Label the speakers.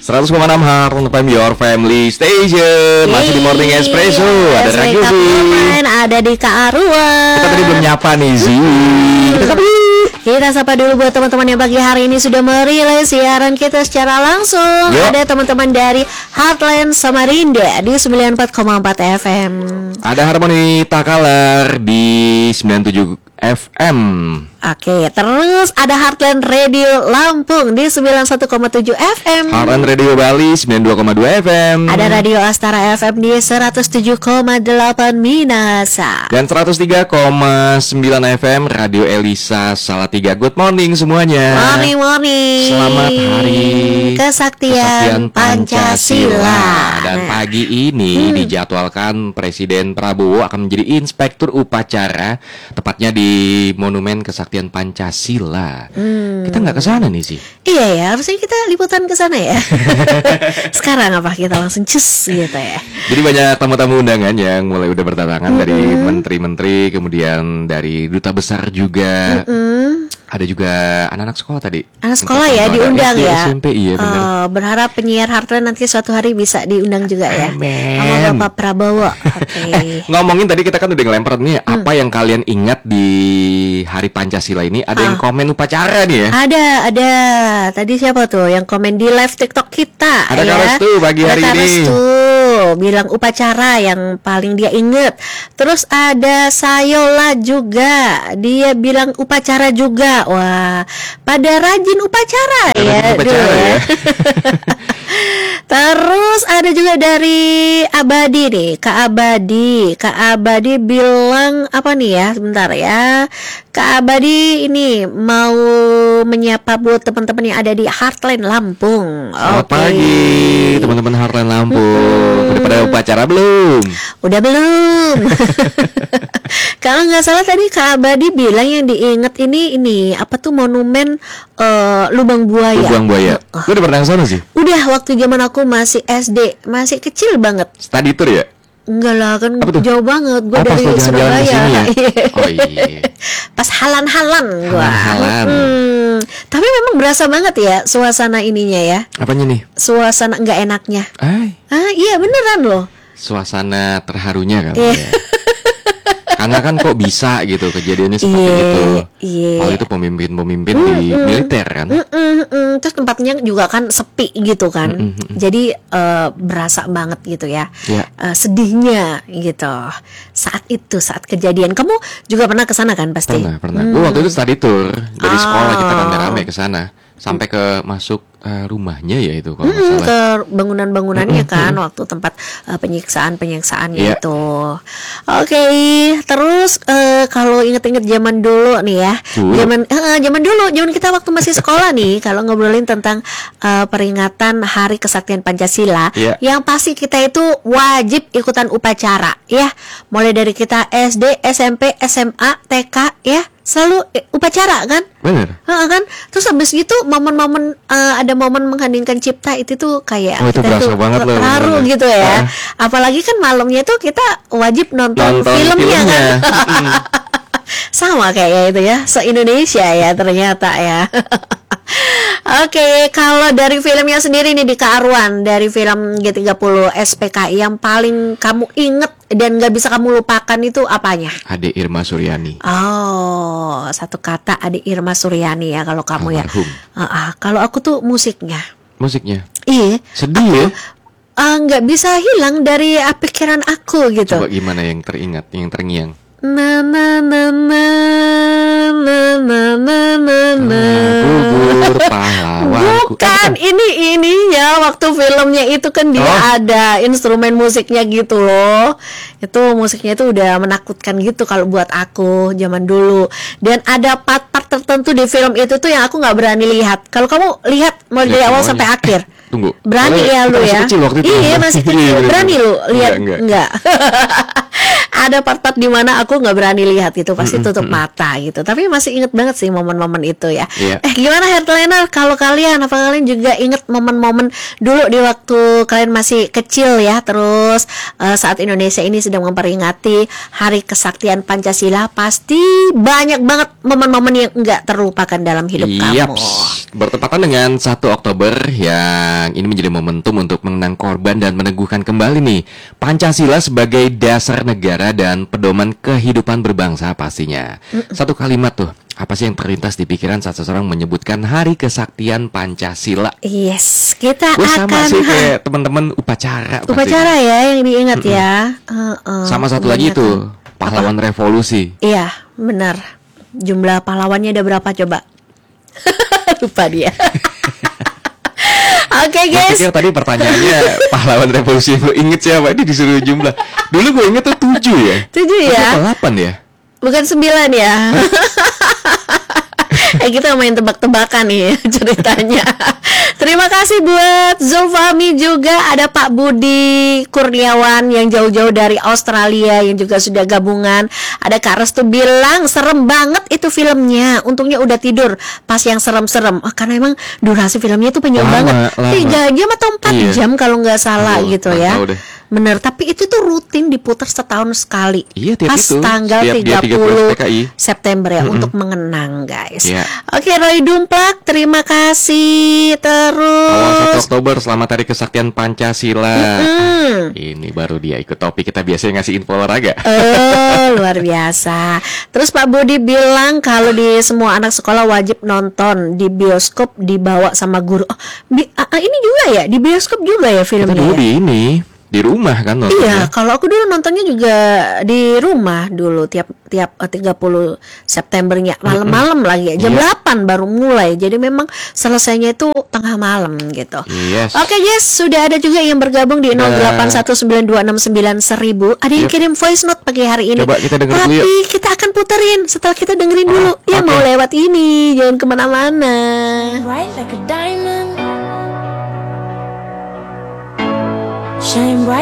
Speaker 1: 100,6 Hard FM Your Family Station. Masih di Morning Espresso. Ada Ragyubi,
Speaker 2: ada di Kak Arwa.
Speaker 1: Kita tadi belum nyapa nih Zi.
Speaker 2: Kita sapa dulu buat teman-teman yang pagi hari ini sudah merilis siaran kita secara langsung. Ada teman-teman dari Heartland Samarinda di 94,4 FM.
Speaker 1: Ada Harmoni Takalar di 97 FM.
Speaker 2: Oke, terus ada Heartland Radio Lampung di 91,7 FM.
Speaker 1: Heartland Radio Bali 92,2 FM.
Speaker 2: Ada Radio Astara FM di 107,8 Minasa.
Speaker 1: Dan 103,9 FM Radio Elisa Salatiga. Good morning semuanya.
Speaker 2: Morning.
Speaker 1: Selamat hari
Speaker 2: Kesaktian Pancasila.
Speaker 1: Dan pagi ini dijadwalkan Presiden Prabowo akan menjadi inspektur upacara, tepatnya di Monumen Kesaktian Pancasila. Kita nggak ke sana nih sih.
Speaker 2: Iya ya, harusnya kita liputan ke sana ya. Sekarang apa kita langsung cus gitu ya.
Speaker 1: Jadi banyak tamu-tamu undangan yang mulai udah berdatangan dari menteri-menteri, kemudian dari duta besar juga. Ada juga anak-anak sekolah tadi.
Speaker 2: Anak sekolah ya diundang
Speaker 1: SD,
Speaker 2: ya.
Speaker 1: SMP, iya benar.
Speaker 2: Berharap penyiar Heartland nanti suatu hari bisa diundang juga ya. Sama Bapak Prabowo. Oke.
Speaker 1: Ngomongin tadi kita kan udah ngelempar nih apa yang kalian ingat di Hari Pancasila ini. Ada yang komen upacara nih ya.
Speaker 2: Ada. Tadi siapa tuh yang komen di live TikTok kita?
Speaker 1: Ada
Speaker 2: ya?
Speaker 1: Karestu pagi hari ini.
Speaker 2: Karestu bilang upacara yang paling dia inget. Terus ada Sayola juga, dia bilang upacara juga. Wah, pada rajin upacara ya. Terus ada juga dari Abadi nih, Kak Abadi bilang apa nih ya? Sebentar ya. Kak Abadi ini mau menyapa buat teman-teman yang ada di Heartland Lampung.
Speaker 1: Selamat pagi teman-teman Heartland Lampung. Udah pada upacara belum?
Speaker 2: Udah belum. Kalau nggak salah tadi Kak Abadi bilang yang diinget ini apa tuh monumen Lubang Buaya.
Speaker 1: Lubang Buaya. Lu udah pernah ke sana sih?
Speaker 2: Udah, waktu zaman aku masih SD, masih kecil banget.
Speaker 1: Study tour ya?
Speaker 2: Enggak lah, kan jauh banget. Gue dari
Speaker 1: Surabaya.
Speaker 2: Ya?
Speaker 1: Oh iya.
Speaker 2: Pas halan-halan gue.
Speaker 1: Halan.
Speaker 2: Tapi memang berasa banget ya suasana ininya ya.
Speaker 1: Apanya nih?
Speaker 2: Suasana nggak enaknya. Iya beneran loh.
Speaker 1: Suasana terharunya kali ya. Karena kan kok bisa gitu kejadiannya seperti itu. Kalau itu pemimpin-pemimpin di militer kan.
Speaker 2: Terus tempatnya juga kan sepi gitu kan. Jadi berasa banget gitu ya. Sedihnya gitu. Saat kejadian. Kamu juga pernah ke sana kan pasti?
Speaker 1: Pernah. Gue waktu itu study tour dari sekolah, kita rame-rame ke sana. Sampai ke masuk rumahnya ya itu kalau nggak salah.
Speaker 2: Ke bangunan-bangunannya kan, waktu tempat penyiksaan-penyiksaannya itu. Oke, terus kalau inget-inget zaman dulu nih ya, zaman dulu kita waktu masih sekolah nih, kalau ngobrolin tentang peringatan Hari Kesaktian Pancasila, yang pasti kita itu wajib ikutan upacara ya, mulai dari kita SD, SMP, SMA, TK ya. Selalu upacara kan?
Speaker 1: Bener.
Speaker 2: Kan? Terus habis gitu momen-momen ada momen mengheningkan cipta itu tuh kayak
Speaker 1: itu
Speaker 2: kita tuh terharu gitu ya. Apalagi kan malamnya tuh kita wajib nonton filmnya kan. Sama kayak itu ya, se-Indonesia ya ternyata ya. Oke, kalau dari filmnya sendiri nih di Kak Arwan, dari film G30 SPKI yang paling kamu inget dan gak bisa kamu lupakan itu apanya?
Speaker 1: Ade Irma Suryani.
Speaker 2: Oh, satu kata Ade Irma Suryani ya kalau kamu
Speaker 1: almarhum.
Speaker 2: Ya. Kalau aku tuh musiknya. Iya.
Speaker 1: Sedih ya?
Speaker 2: Nggak bisa hilang dari pikiran aku gitu.
Speaker 1: Coba gimana yang teringat, yang terngiang? Gugur pahlawanku.
Speaker 2: Bukan, ininya waktu filmnya itu kan dia ada instrumen musiknya gitu loh. Itu musiknya itu udah menakutkan gitu kalau buat aku zaman dulu. Dan ada part-part tertentu di film itu tuh yang aku nggak berani lihat. Kalau kamu lihat mulai dari awal sampai akhir.
Speaker 1: Tunggu.
Speaker 2: Berani ya lu ya?
Speaker 1: Masih kecil waktu itu.
Speaker 2: Iya masih kecil. Berani lu lihat?
Speaker 1: Enggak.
Speaker 2: Ada part-part di mana aku nggak berani lihat gitu, pasti tutup mata gitu. Tapi masih inget banget sih momen-momen itu ya. Gimana Headliner? Kalau kalian, apa kalian juga inget momen-momen dulu di waktu kalian masih kecil ya? Terus saat Indonesia ini sedang memperingati Hari Kesaktian Pancasila, pasti banyak banget momen-momen yang nggak terlupakan dalam hidup kamu.
Speaker 1: Bertepatan dengan 1 Oktober yang ini menjadi momentum untuk mengenang korban dan meneguhkan kembali nih Pancasila sebagai dasar negara dan pedoman kehidupan berbangsa pastinya. Satu kalimat tuh, apa sih yang terlintas di pikiran saat seseorang menyebutkan Hari Kesaktian Pancasila?
Speaker 2: Yes, kita
Speaker 1: sama
Speaker 2: akan
Speaker 1: sih kayak teman-teman upacara.
Speaker 2: Upacara ya yang diingat ya.
Speaker 1: Sama satu lagi tuh, pahlawan revolusi.
Speaker 2: Iya, benar. Jumlah pahlawannya ada berapa coba? Lupa dia. Oke guys.
Speaker 1: Gue pikir tadi pertanyaannya pahlawan revolusi yang gue inget siapa, ini disuruh jumlah. Dulu gue inget tuh 7 ya.
Speaker 2: 7 ya?
Speaker 1: 8 ya?
Speaker 2: Bukan 9 ya? Kita main tebak-tebakan nih ceritanya. Terima kasih buat Zulfami, juga ada Pak Budi Kurniawan yang jauh-jauh dari Australia yang juga sudah gabungan. Ada Kak Restu bilang serem banget itu filmnya. Untungnya udah tidur pas yang serem-serem. Karena emang durasi filmnya itu panjang banget. 3 jam atau 4 jam kalau nggak salah gitu ya. Bener, tapi itu tuh rutin diputar setahun sekali.
Speaker 1: Tiap
Speaker 2: pas
Speaker 1: itu,
Speaker 2: tanggal 30 September ya, untuk mengenang guys. Oke, Roy Dumplak, terima kasih. Terus
Speaker 1: 1 Oktober, selamat Hari Kesaktian Pancasila. Ini baru dia ikut topik, kita biasanya ngasih info olahraga.
Speaker 2: Luar biasa. Terus Pak Budi bilang kalau di semua anak sekolah wajib nonton di bioskop, dibawa sama guru. Ini juga ya, di bioskop juga ya filmnya.
Speaker 1: Kita dulu di rumah kan nontonnya.
Speaker 2: Iya, kalau aku dulu nontonnya juga di rumah dulu tiap 30 Septembernya malam-malam lagi jam 8 baru mulai. Jadi memang selesainya itu tengah malam gitu. Oke, yes, sudah ada juga yang bergabung di 0819269100. Ada yang kirim voice note pagi hari ini.
Speaker 1: Coba kita dengerin
Speaker 2: dulu.
Speaker 1: Tapi
Speaker 2: kita akan puterin setelah kita dengerin dulu. Ya mau lewat ini, jangan kemana-mana.
Speaker 3: Bright like a diamond. Shine bright.